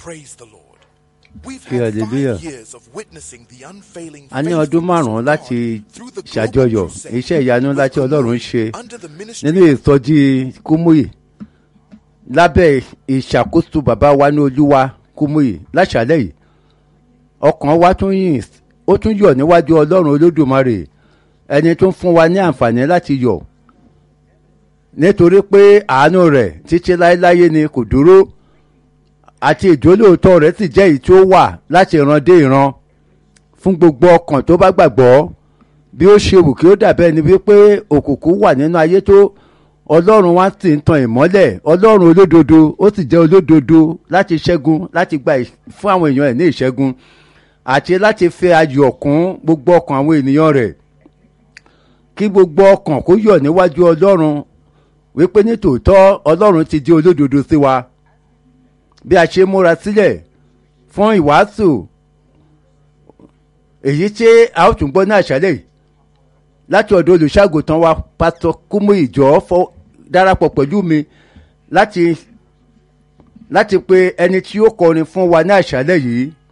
Praise the Lord. We've Kí had hallelujah. 5 years of witnessing the unfailing A ní ọdún márùn-ún láti ṣàjọyọ̀ iṣẹ́ ìyanu láti Ọlọ́run ṣe nínú ìsọjí Kúmúyì lábẹ́ ìṣàkóso bàbá wa ní Olúwa Kúmúyì. Láṣálẹ́ yìí ọkàn wa ó tún yọ̀ níwájú Ọlọ́run Olódùmarè, ẹni tó ń fún wa ní àǹfààní láti yọ̀ nítorí pé àánú rẹ̀ títí láéláé ni kò dúró, àti ìjólóòtọ́ rẹ̀ sì jẹ́ èyí tí ó wà láti ìran dé ìran fún gbogbo ọkàn tó bá gbàgbọ́. Bí ó ṣe wù kí ó dàbẹ́ ni wípé òkùnkùn wà nínú ayé tó, Ọlọ́run wa sì ń tan ìmọ́lẹ̀. Ọlọ́run olódodo, ó sì jẹ́ olódodo láti ṣẹ́gun, láti gba fún àwọn èèyàn ẹ̀ ní ìṣẹ́gun àti láti fẹ́ ayọ̀ kún gbogbo ọkàn àwọn ènìyàn rẹ̀. Kí gbogbo ọkàn kó yọ̀ níwájú Ọlọ́run wípé nítòótọ́ Ọlọ́run ti di olódodo sí wa. Bí a ṣe múra sílẹ̀ fún ìwàásù èyí tí a ó tún gbọ́ ní àṣálẹ́ láti ọ̀dọ̀ olùṣàgùtàn wa Pásítọ̀ Kúmúyì, jọ̀ọ́ darapọ̀ pẹ̀lú mi láti pe ẹni tí ó kọrin fún wa ní àṣálẹ́ yìí.